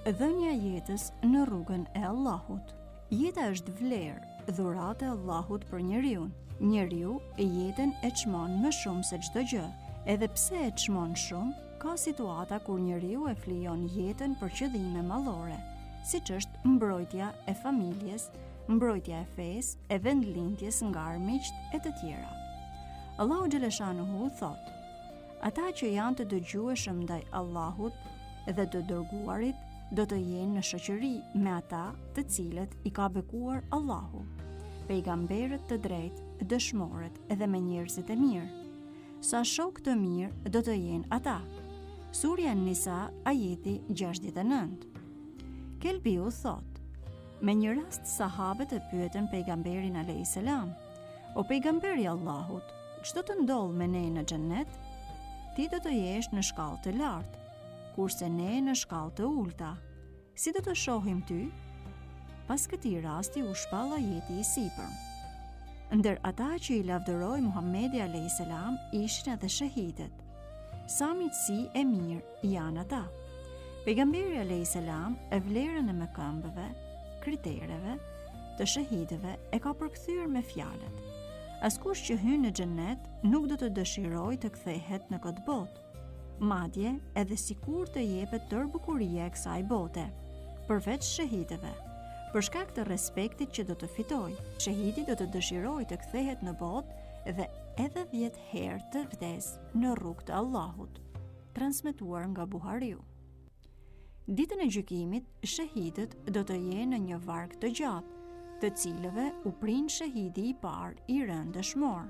Dhënia e jetës në rrugën e Allahut. Jeta është vlerë, dhuratë e Allahut për njeriu. Njeriu jetën e çmon më shumë se çdo gjë. Edhe pse e çmon shumë, ka situata kur njeriu e flijon jetën për qëllime mallore, siç është mbrojtja e familjes, mbrojtja e fesë, e vendlindjes nga armiqt e të tjera. Allahu xhaleshanuhu thot: ata që janë të dëgjueshëm ndaj Allahut dhe të dërguarit do të jenë në shoqëri me ata të cilët i ka bekuar Allahu, pejgamberët të drejtë, dëshmorët edhe me njerëzit e mirë. Sa shok të mirë do të jenë ata. Surja Nisa, ajeti 69. Kelbiu thot: me një rast sahabët e pyetën pejgamberin a.s. O pejgamberi Allahut, çdo të ndodh me ne në xhennet? Ti do të jesh në shkallë të lartë, kurse ne në shkallë të ulta. Si do të shohim ty? Pas këtij rasti u shpall ajeti i sipërm. Ndër ata që i lavdëroi Muhamedi a.s. ishin edhe shahidët. Sa miqësi e mirë janë ata. Pejgamberi a.s. e vlerën e mëkëmbëve, kritereve të shahidëve e ka përkthyer me fjalët: askush që hyn në xhennet nuk do të dëshirojë të kthehet në këtë botë, madje edhe sikur të jepet tërë bukuria e kësaj bote, përveç shahidëve, për shkak të respektit që do të fitojë. Shahidi do të dëshirojë të kthehet në botë dhe edhe 10 herë të vdes në rrugt të Allahut. Transmetuar nga Buhariu. Ditën e gjykimit, shahidët do të jenë në një varg të gjatë, të cilëve u prin shahidi i parë i rënë dëshmor.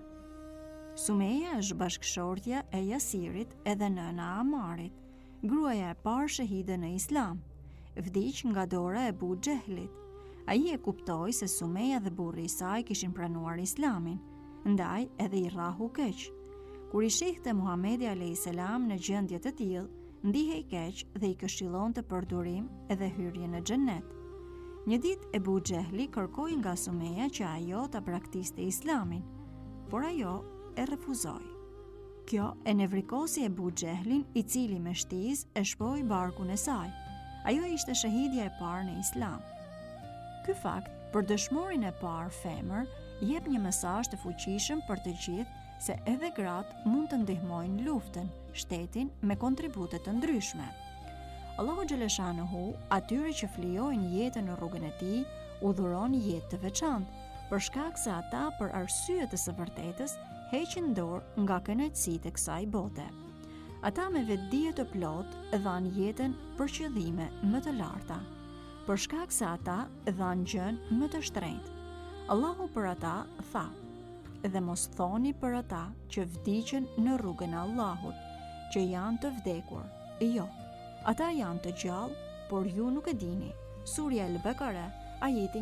Sumeja është bashkëshortja e Jasirit edhe nëna e Amarit, gruaja e parë shahide në Islam, vdiq nga dora e Abu Xehlit. Ai e kuptoi se Sumeja dhe burri i saj kishin pranuar Islamin, ndaj edhe i rrahu keq. Kur i shihte Muhamedi a.s. në gjendje të tillë, ndihej keq dhe i këshillonte për durim edhe hyrje në xhennet. Një ditë Abu Xehli kërkoi nga Sumeja që ajo ta praktiste Islamin, por ajo e refuzoi. Kjo e nevrikosi Abu Xehlin, i cili me shtizë e shpoi barkun e saj. Ajo ishte shahidja e parë në Islam. Ky fakt për dëshmorin e parë femër jep një mesazh të fuqishëm për të gjithë se edhe gratë mund të ndihmojnë luftën, shtetin me kontribute të ndryshme. Allahu xhaleshanuhu atyre që flijojnë jetën në rrugën e tij u dhuron jetë të veçantë, për shkak se ata për arsye të së vërtetës heqin dorë nga kënaqësitë e kësaj bote. Ata me vetdije të plotë dhanë jetën për qëllime më të larta, për shkak se ata dhanë gjën më të shtrenjtë. Allahu për ata tha: dhe mos thoni për ata që vdiqën në rrugën e Allahut, që janë të vdekur. Jo, ata janë të gjallë, por ju nuk e dini. Surja Al-Bekare, ajeti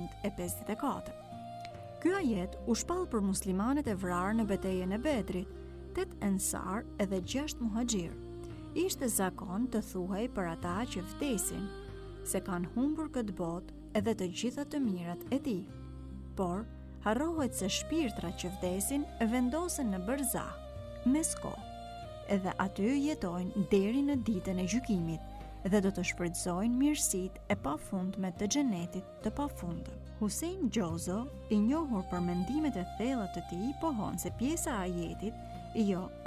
154. Ky ajet u shpall për muslimanët e vrarë në betejën e Bedrit, 8 ensar edhe 6 muhaxhir. Ishte zakon të thuhej për ata që vdesin se kanë humbur këtë botë edhe të gjitha të mirat e tij. Por harrohet se shpirtrat që vdesin vendosen në barzah, mes kohë, edhe aty jetojnë deri në ditën e gjykimit dhe do të shfrytëzojnë mirësitë e pafundme të xhenetit të pafundëm. Hussein Gjozo, i njohur për mendimet e thella të tij, pohon se pjesa e ajetit, jo